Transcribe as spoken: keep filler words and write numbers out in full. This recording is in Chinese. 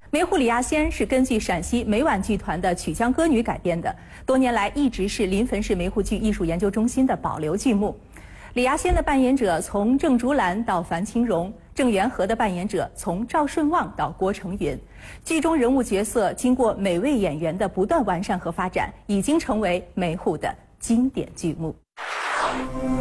梅户李亚仙是根据陕西梅婉剧团的《曲江歌女》改编的，多年来一直是临汾市梅户剧艺术研究中心的保留剧目。李亚仙的扮演者从郑竹兰到樊清荣，郑元和的扮演者从赵顺旺到郭成云。剧中人物角色经过每位演员的不断完善和发展，已经成为梅户的经典剧目。